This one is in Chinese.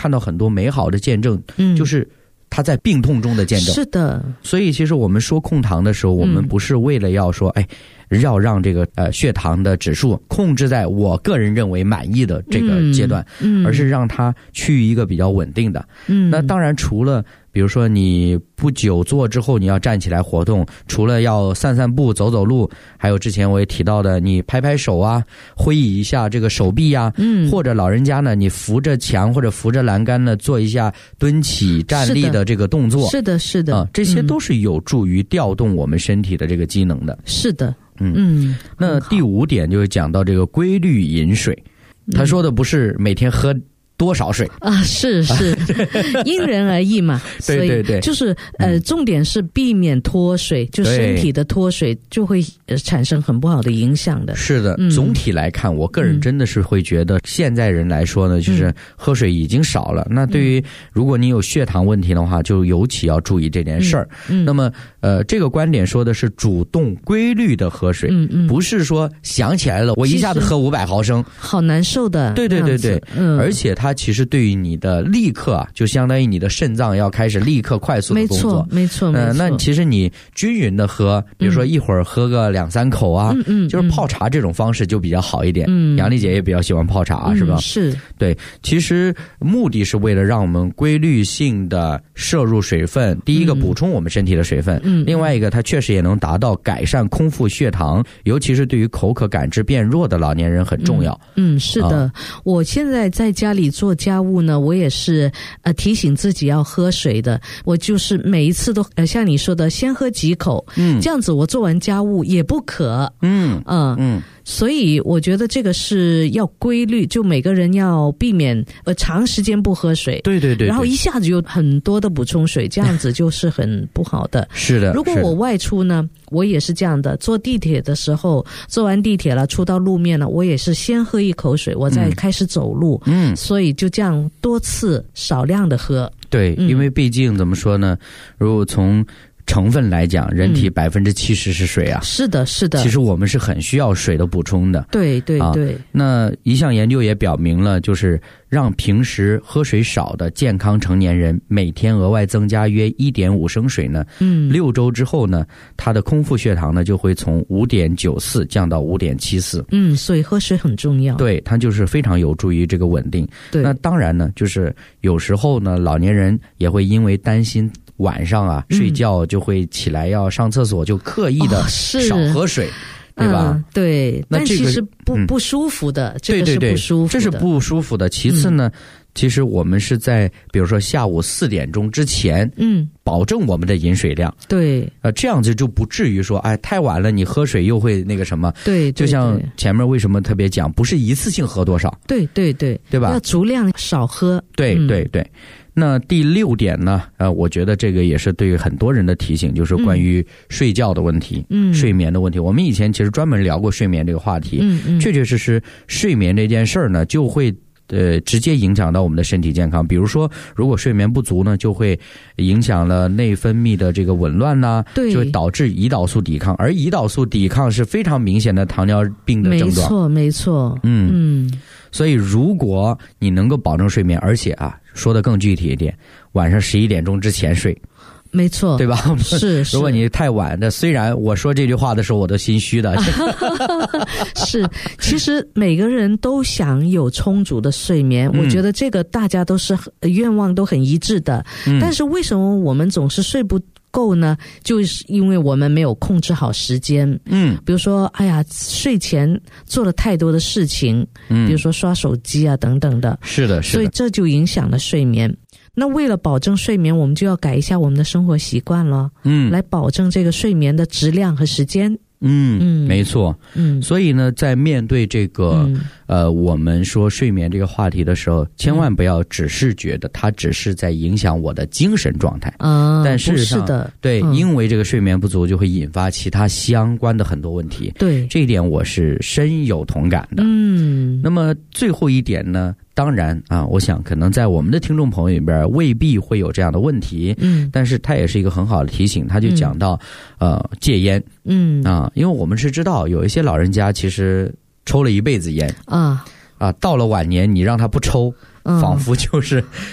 看到很多美好的见证，就是他在病痛中的见证。 是的， 所以其实我们说控糖的时候，我们不是为了要说要让这个血糖的指数控制在我个人认为满意的这个阶段，而是让它趋于一个比较稳定的。那当然除了比如说你不久坐之后你要站起来活动，除了要散散步走走路，还有之前我也提到的你拍拍手啊，挥舞一下这个手臂啊，或者老人家呢你扶着墙或者扶着栏杆呢做一下蹲起站立的这个动作。 是的是的， 这些都是有助于调动我们身体的这个机能的。 是的。 那第5点就是讲到这个规律饮水，他说的不是每天喝多少水啊？是因人而异嘛。 对对对， 就是重点是避免脱水，就身体的脱水就会产生很不好的影响的。 是的，总体来看，我个人真的是会觉得现在人来说呢，就是喝水已经少了。那对于如果你有血糖问题的话，就尤其要注意这件事儿。那么这个观点说的是主动规律的喝水，不是说想起来了我一下子喝500毫升， 好难受的。 对对对对，而且它其实对于你的立刻啊，就相当于你的肾脏要开始立刻快速的工作。 没错。 那其实你均匀的喝，比如说一会儿喝个2-3口啊，就是泡茶这种方式就比较好一点。杨丽姐也比较喜欢泡茶，是吧？ 是。 对，其实目的是为了让我们规律性的摄入水分，第一个补充我们身体的水分，另外一个它确实也能达到改善空腹血糖，尤其是对于口渴感知变弱的老年人很重要。 是的，我现在在家里做家务呢，我也是提醒自己要喝水的。我就是每一次都像你说的先喝几口，这样子我做完家务也不渴。所以我觉得这个是要规律，就每个人要避免长时间不喝水。 对对对， 然后一下子有很多的补充水，这样子就是很不好的。 是的。 如果我外出呢，我也是这样的，坐地铁的时候，坐完地铁了出到路面了，我也是先喝一口水，我再开始走路。所以就这样多次少量的喝。 对，因为毕竟怎么说呢，如果从成分来讲，人体70%是水啊。 是的是的， 其实我们是很需要水的补充的。 对对对。 那一项研究也表明了，就是让平时喝水少的健康成年人每天额外增加约 1.5 升水呢，6周之后呢，他的空腹血糖呢就会从 5.94 降到 5.74。 所以喝水很重要。 对，它就是非常有助于这个稳定。对。那当然呢，就是有时候呢，老年人也会因为担心晚上啊睡觉就会起来要上厕所，就刻意的少喝水。对吧？ 对，但其实不舒服的，这个是不舒服的， 这是不舒服的。其次呢，其实我们是在比如说下午4点钟之前，保证我们的饮水量。对，这样子就不至于说，太晚了你喝水又会那个什么。对，就像前面为什么特别讲，不是一次性喝多少。对对对，对吧？要足量少喝。对对对。那第6点呢，我觉得这个也是对于很多人的提醒，就是关于睡觉的问题，睡眠的问题。我们以前其实专门聊过睡眠这个话题，确确实实睡眠这件事儿呢，就会直接影响到我们的身体健康。比如说，如果睡眠不足呢，就会影响了内分泌的这个紊乱呐，就会导致胰岛素抵抗，而胰岛素抵抗是非常明显的糖尿病的症状。没错，没错。所以如果你能够保证睡眠，而且说的更具体一点，晚上11点钟之前睡。没错，对吧？是。如果你太晚的，虽然我说这句话的时候我都心虚的。 是，其实每个人都想有充足的睡眠，我觉得这个大家都是愿望都很一致的。但是为什么我们总是睡不够呢？就是因为我们没有控制好时间。比如说睡前做了太多的事情，比如说刷手机啊等等的。是的，是的。所以这就影响了睡眠。那为了保证睡眠，我们就要改一下我们的生活习惯了，来保证这个睡眠的质量和时间。没错。所以呢，在面对这个我们说睡眠这个话题的时候，千万不要只是觉得它只是在影响我的精神状态但事实上不是的。对，因为这个睡眠不足就会引发其他相关的很多问题。对，这一点我是深有同感的。那么最后一点呢，当然我想可能在我们的听众朋友里边未必会有这样的问题，但是它也是一个很好的提醒。他就讲到戒烟，因为我们是知道有一些老人家其实抽了一辈子烟到了晚年你让他不抽，仿佛就是